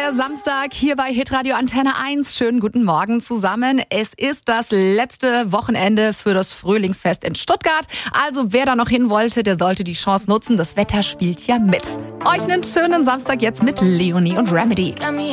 der Samstag hier bei Hitradio Antenne 1. Schönen guten Morgen zusammen. Es ist das letzte Wochenende für das Frühlingsfest in Stuttgart. Also wer da noch hin wollte, der sollte die Chance nutzen. Das Wetter spielt ja mit. Euch einen schönen Samstag jetzt mit Leonie und Remedy.